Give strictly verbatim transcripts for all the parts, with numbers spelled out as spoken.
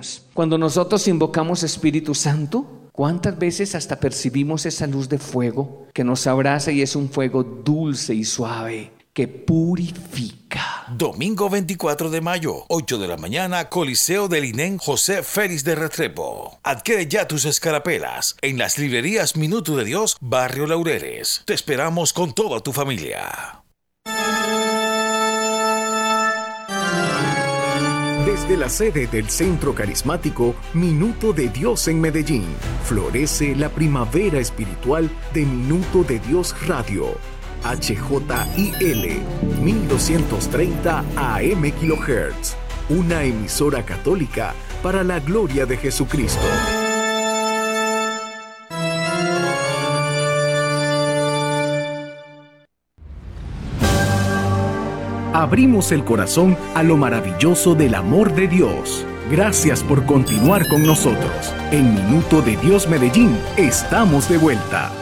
hermanos. Cuando nosotros invocamos Espíritu Santo, ¿cuántas veces hasta percibimos esa luz de fuego que nos abraza y es un fuego dulce y suave que purifica? Domingo veinticuatro de mayo, ocho de la mañana, Coliseo del INEN José Félix de Restrepo. Adquiere ya tus escarapelas en las librerías Minuto de Dios, Barrio Laureles. Te esperamos con toda tu familia. Desde la sede del Centro Carismático Minuto de Dios en Medellín, florece la primavera espiritual de Minuto de Dios Radio. H J I L mil doscientos treinta A M kHz, una emisora católica para la gloria de Jesucristo. Abrimos el corazón a lo maravilloso del amor de Dios. Gracias por continuar con nosotros. En Minuto de Dios Medellín, estamos de vuelta.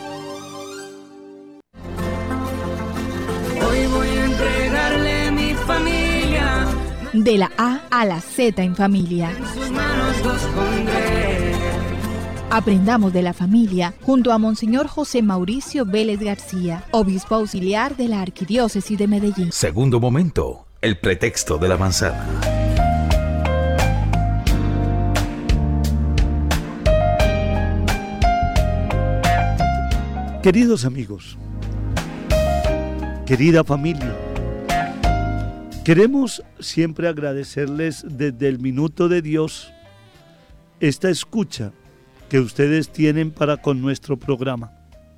Hoy voy a entregarle mi familia. De la A a la Z en familia. En sus manos los pondré. Aprendamos de la familia junto a Monseñor José Mauricio Vélez García, obispo auxiliar de la Arquidiócesis de Medellín. Segundo momento, el pretexto de la manzana. Queridos amigos, querida familia, queremos siempre agradecerles desde el Minuto de Dios esta escucha que ustedes tienen para con nuestro programa.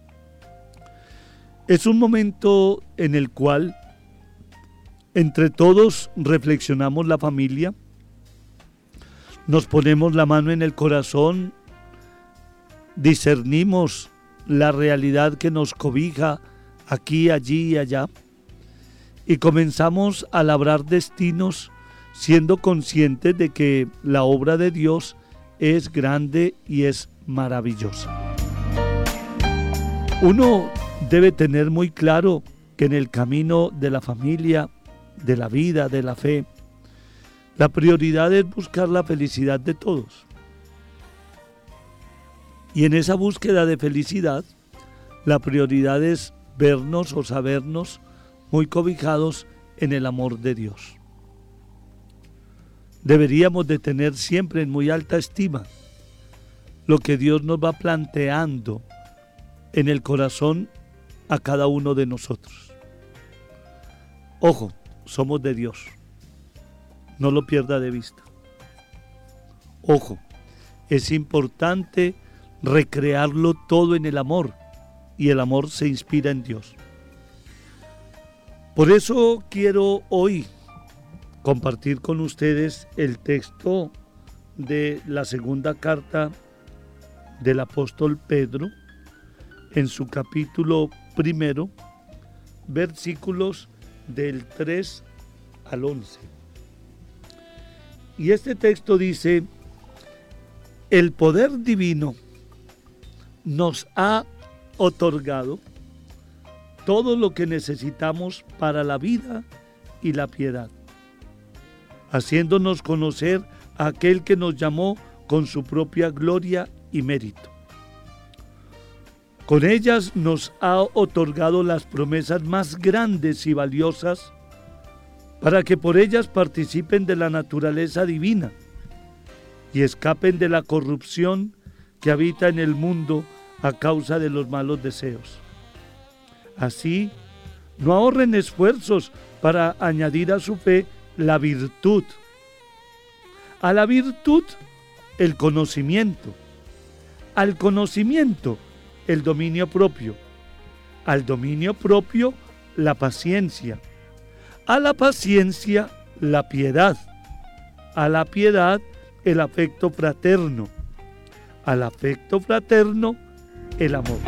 Es un momento en el cual entre todos reflexionamos la familia, nos ponemos la mano en el corazón, discernimos la realidad que nos cobija aquí, allí y allá, y comenzamos a labrar destinos siendo conscientes de que la obra de Dios es grande y es maravillosa. Uno debe tener muy claro que en el camino de la familia, de la vida, de la fe, la prioridad es buscar la felicidad de todos. Y en esa búsqueda de felicidad, la prioridad es vernos o sabernos muy cobijados en el amor de Dios. Deberíamos de tener siempre en muy alta estima lo que Dios nos va planteando en el corazón a cada uno de nosotros. Ojo, somos de Dios. No lo pierda de vista. Ojo, es importante recrearlo todo en el amor, y el amor se inspira en Dios. Por eso quiero hoy compartir con ustedes el texto de la segunda carta del apóstol Pedro, en su capítulo primero, versículos del tres al once. Y este texto dice: el poder divino nos ha otorgado todo lo que necesitamos para la vida y la piedad, haciéndonos conocer a aquel que nos llamó con su propia gloria y mérito. Con ellas nos ha otorgado las promesas más grandes y valiosas, para que por ellas participen de la naturaleza divina y escapen de la corrupción que habita en el mundo a causa de los malos deseos. Así, no ahorren esfuerzos para añadir a su fe la virtud. A la virtud, el conocimiento. Al conocimiento, el dominio propio. Al dominio propio, la paciencia. A la paciencia, la piedad. A la piedad, el afecto fraterno. Al afecto fraterno, el amor.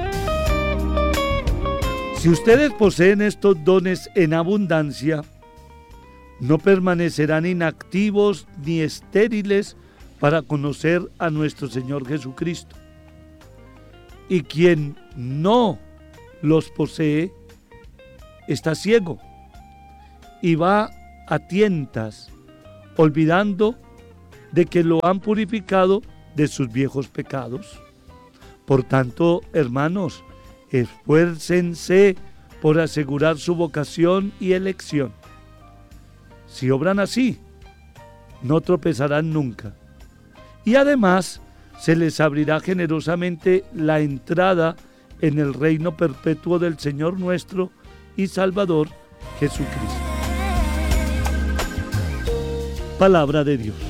Si ustedes poseen estos dones en abundancia, no permanecerán inactivos ni estériles para conocer a nuestro Señor Jesucristo. Y quien no los posee está ciego y va a tientas, olvidando de que lo han purificado de sus viejos pecados. Por tanto, hermanos, esfuércense por asegurar su vocación y elección. Si obran así, no tropezarán nunca. Y además, se les abrirá generosamente la entrada en el reino perpetuo del Señor nuestro y Salvador Jesucristo. Palabra de Dios.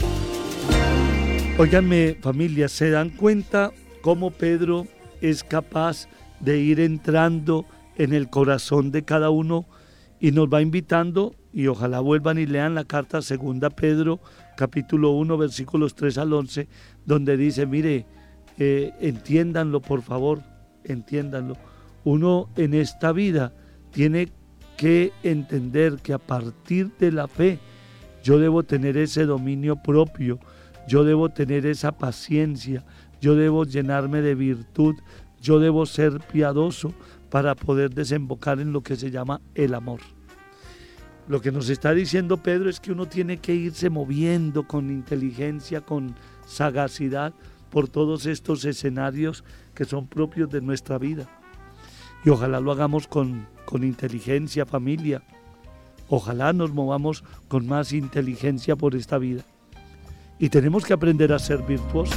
Óiganme, familia, ¿se dan cuenta cómo Pedro es capaz de ir entrando en el corazón de cada uno y nos va invitando? Y ojalá vuelvan y lean la carta segunda Pedro, capítulo uno, versículos tres al once, donde dice, mire, eh, entiéndanlo por favor, entiéndanlo. Uno en esta vida tiene que entender que a partir de la fe, yo debo tener ese dominio propio, yo debo tener esa paciencia, yo debo llenarme de virtud, yo debo ser piadoso para poder desembocar en lo que se llama el amor. Lo que nos está diciendo Pedro es que uno tiene que irse moviendo con inteligencia, con sagacidad por todos estos escenarios que son propios de nuestra vida. Y ojalá lo hagamos con, con inteligencia, familia. Ojalá nos movamos con más inteligencia por esta vida. Y tenemos que aprender a ser virtuosos.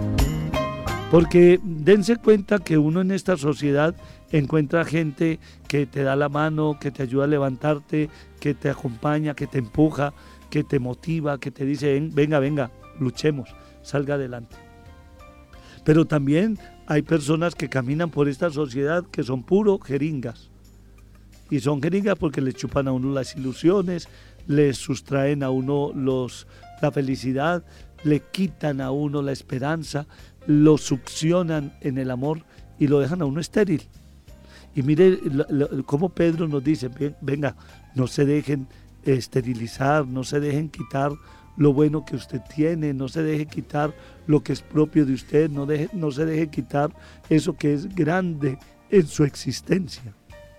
Porque dense cuenta que uno en esta sociedad encuentra gente que te da la mano, que te ayuda a levantarte, que te acompaña, que te empuja, que te motiva, que te dice, venga, venga, luchemos, salga adelante. Pero también hay personas que caminan por esta sociedad que son puro jeringas. Y son jeringas porque le chupan a uno las ilusiones, le sustraen a uno los, la felicidad, le quitan a uno la esperanza, lo succionan en el amor y lo dejan a uno estéril. Y mire cómo Pedro nos dice, venga, no se dejen esterilizar, no se dejen quitar lo bueno que usted tiene, no se deje quitar lo que es propio de usted, no, deje, no se deje quitar eso que es grande en su existencia.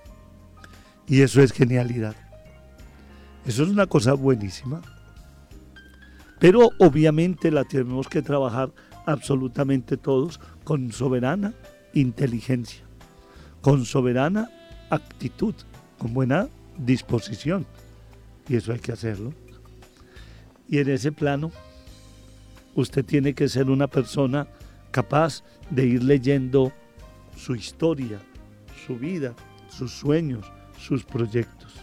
Y eso es genialidad. Eso es una cosa buenísima. Pero obviamente la tenemos que trabajar absolutamente todos con soberana inteligencia, con soberana actitud, con buena disposición. Y eso hay que hacerlo. Y en ese plano, usted tiene que ser una persona capaz de ir leyendo su historia, su vida, sus sueños, sus proyectos.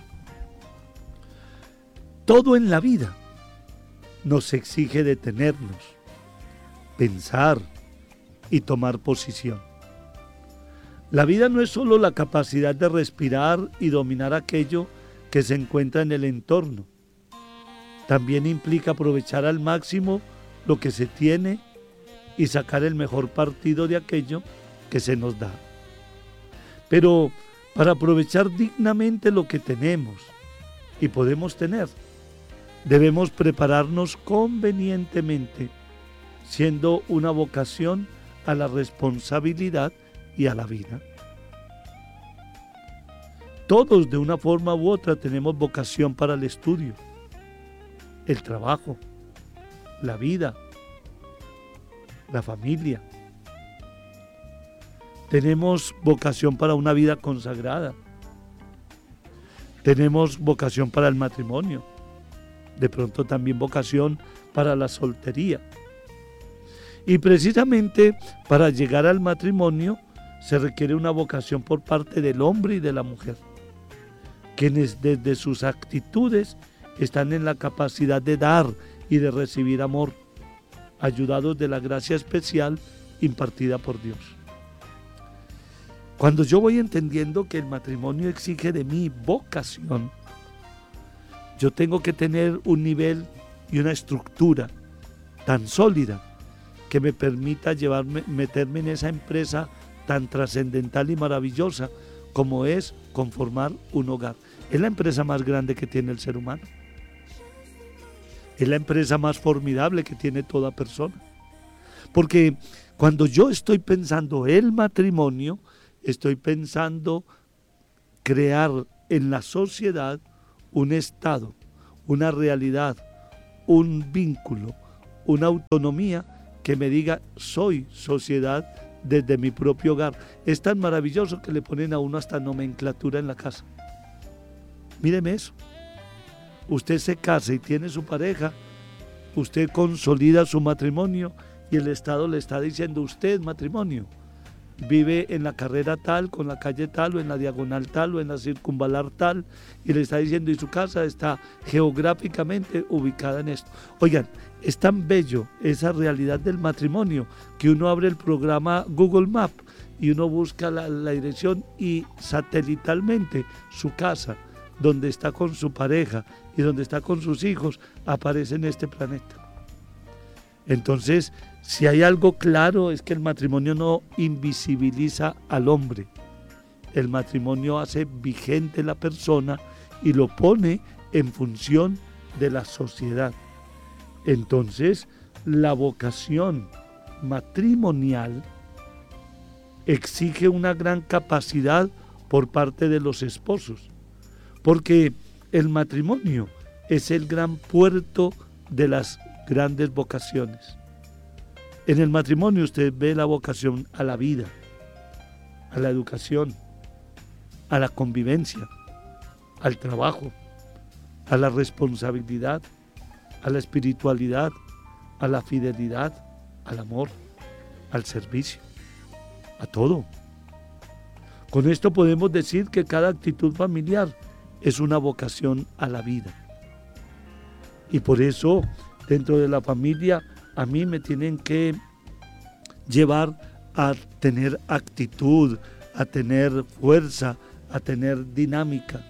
Todo en la vida nos exige detenernos, pensar y tomar posición. La vida no es solo la capacidad de respirar y dominar aquello que se encuentra en el entorno. También implica aprovechar al máximo lo que se tiene y sacar el mejor partido de aquello que se nos da. Pero para aprovechar dignamente lo que tenemos y podemos tener, debemos prepararnos convenientemente, siendo una vocación a la responsabilidad y a la vida. Todos de una forma u otra tenemos vocación para el estudio, el trabajo, la vida, la familia. Tenemos vocación para una vida consagrada. Tenemos vocación para el matrimonio. De pronto también vocación para la soltería. Y precisamente para llegar al matrimonio se requiere una vocación por parte del hombre y de la mujer, quienes desde sus actitudes están en la capacidad de dar y de recibir amor, ayudados de la gracia especial impartida por Dios. Cuando yo voy entendiendo que el matrimonio exige de mí vocación, yo tengo que tener un nivel y una estructura tan sólida que me permita llevarme, meterme en esa empresa tan trascendental y maravillosa como es conformar un hogar. Es la empresa más grande que tiene el ser humano. Es la empresa más formidable que tiene toda persona. Porque cuando yo estoy pensando el matrimonio, estoy pensando crear en la sociedad un estado, una realidad, un vínculo, una autonomía que me diga soy sociedad desde mi propio hogar. Es tan maravilloso que le ponen a uno hasta nomenclatura en la casa. Míreme eso. Usted se casa y tiene su pareja, usted consolida su matrimonio y el Estado le está diciendo usted matrimonio. Vive en la carrera tal, con la calle tal, o en la diagonal tal, o en la circunvalar tal, y le está diciendo, y su casa está geográficamente ubicada en esto. Oigan, es tan bello esa realidad del matrimonio, que uno abre el programa Google Maps, y uno busca la, la dirección, y satelitalmente su casa, donde está con su pareja, y donde está con sus hijos, aparece en este planeta. Entonces, si hay algo claro es que el matrimonio no invisibiliza al hombre. El matrimonio hace vigente la persona y lo pone en función de la sociedad. Entonces, la vocación matrimonial exige una gran capacidad por parte de los esposos, porque el matrimonio es el gran puerto de las grandes vocaciones. En el matrimonio usted ve la vocación a la vida, a la educación, a la convivencia, al trabajo, a la responsabilidad, a la espiritualidad, a la fidelidad, al amor, al servicio, a todo. Con esto podemos decir que cada actitud familiar es una vocación a la vida. Y por eso, dentro de la familia, a mí me tienen que llevar a tener actitud, a tener fuerza, a tener dinámica,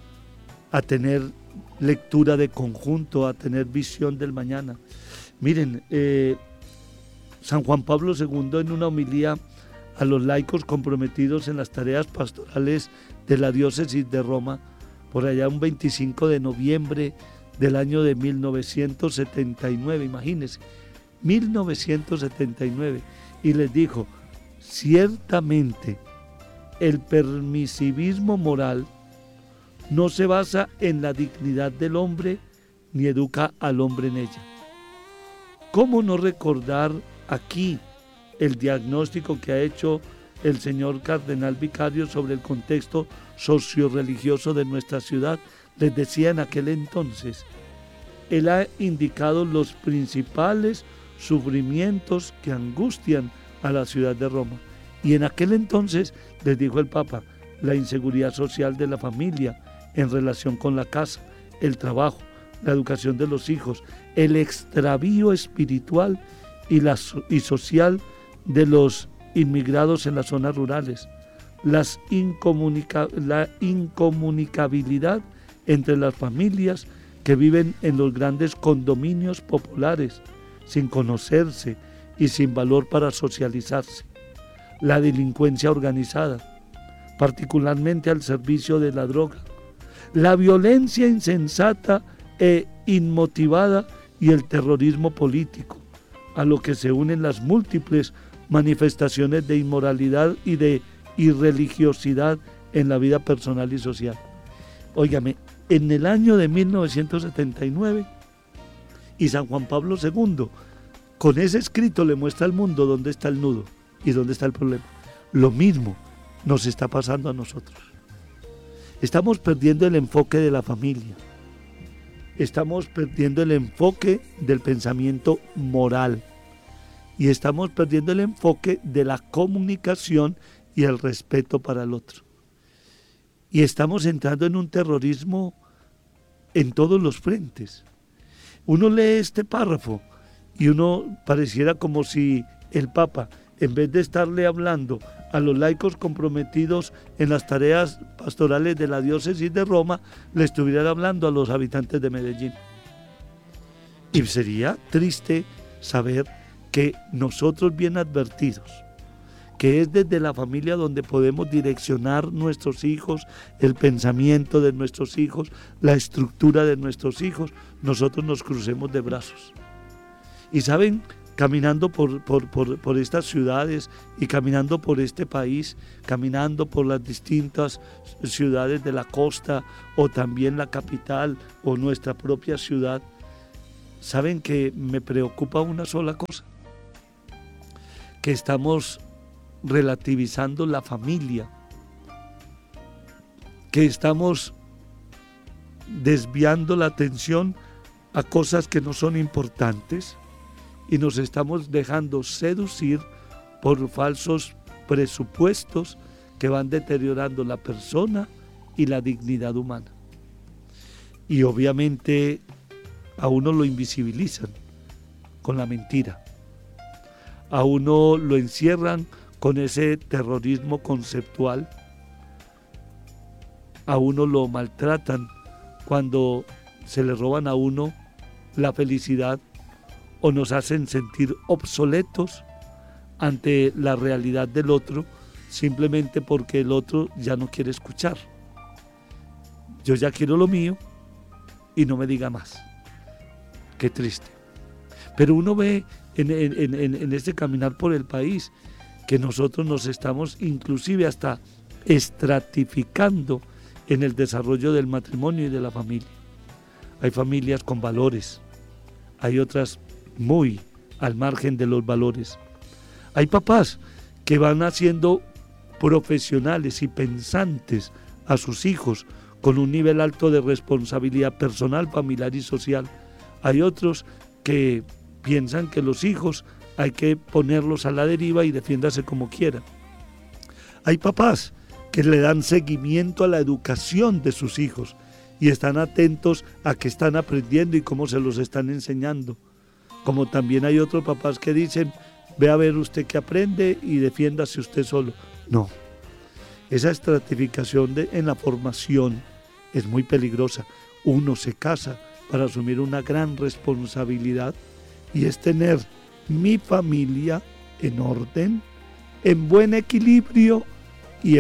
a tener lectura de conjunto, a tener visión del mañana. Miren, eh, San Juan Pablo segundo en una homilía a los laicos comprometidos en las tareas pastorales de la diócesis de Roma, por allá un veinticinco de noviembre del año de mil novecientos setenta y nueve, imagínense, mil novecientos setenta y nueve, y les dijo, ciertamente el permisivismo moral no se basa en la dignidad del hombre ni educa al hombre en ella. ¿Cómo no recordar aquí el diagnóstico que ha hecho el señor cardenal vicario sobre el contexto socio-religioso de nuestra ciudad? Les decía en aquel entonces, él ha indicado los principales sufrimientos que angustian a la ciudad de Roma. Y en aquel entonces les dijo el Papa, la inseguridad social de la familia en relación con la casa, el trabajo, la educación de los hijos, el extravío espiritual y, la, y social de los inmigrados en las zonas rurales, las incomunica, la incomunicabilidad entre las familias que viven en los grandes condominios populares, sin conocerse y sin valor para socializarse, la delincuencia organizada, particularmente al servicio de la droga, la violencia insensata e inmotivada y el terrorismo político, a lo que se unen las múltiples manifestaciones de inmoralidad y de irreligiosidad en la vida personal y social. Óigame, en el año de mil novecientos setenta y nueve, y San Juan Pablo segundo, con ese escrito le muestra al mundo dónde está el nudo y dónde está el problema. Lo mismo nos está pasando a nosotros. Estamos perdiendo el enfoque de la familia. Estamos perdiendo el enfoque del pensamiento moral. Y estamos perdiendo el enfoque de la comunicación y el respeto para el otro. Y estamos entrando en un terrorismo en todos los frentes. Uno lee este párrafo y uno pareciera como si el Papa, en vez de estarle hablando a los laicos comprometidos en las tareas pastorales de la diócesis de Roma, le estuviera hablando a los habitantes de Medellín. Y sería triste saber que nosotros, bien advertidos, que es desde la familia donde podemos direccionar nuestros hijos, el pensamiento de nuestros hijos, la estructura de nuestros hijos, nosotros nos crucemos de brazos. Y saben, caminando por, por, por, por estas ciudades y caminando por este país, caminando por las distintas ciudades de la costa o también la capital o nuestra propia ciudad, saben que me preocupa una sola cosa, que estamos relativizando la familia, que estamos desviando la atención a cosas que no son importantes y nos estamos dejando seducir por falsos presupuestos que van deteriorando la persona y la dignidad humana. Y obviamente a uno lo invisibilizan con la mentira, a uno lo encierran con ese terrorismo conceptual, a uno lo maltratan cuando se le roban a uno la felicidad o nos hacen sentir obsoletos ante la realidad del otro simplemente porque el otro ya no quiere escuchar. Yo ya quiero lo mío y no me diga más. Qué triste. Pero uno ve en, en, en, en este caminar por el país que nosotros nos estamos inclusive hasta estratificando en el desarrollo del matrimonio y de la familia. Hay familias con valores, hay otras muy al margen de los valores. Hay papás que van haciendo profesionales y pensantes a sus hijos con un nivel alto de responsabilidad personal, familiar y social. Hay otros que piensan que los hijos hay que ponerlos a la deriva y defiéndase como quieran. Hay papás que le dan seguimiento a la educación de sus hijos y están atentos a qué están aprendiendo y cómo se los están enseñando. Como también hay otros papás que dicen, ve a ver usted qué aprende y defiéndase usted solo. No, esa estratificación de, en la formación es muy peligrosa. Uno se casa para asumir una gran responsabilidad y es tener mi familia en orden, en buen equilibrio